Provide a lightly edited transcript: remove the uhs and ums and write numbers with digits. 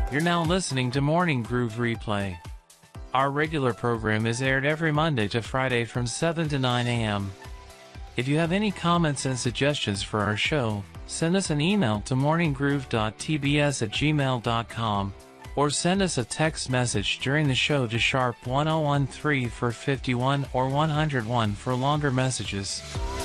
You're now listening to Morning Groove Replay. Our regular program is aired every Monday to Friday from 7 to 9 a.m. If you have any comments and suggestions for our show, send us an email to morninggroove.tbs@gmail.com or send us a text message during the show to #1013 for 51 or 101 for longer messages.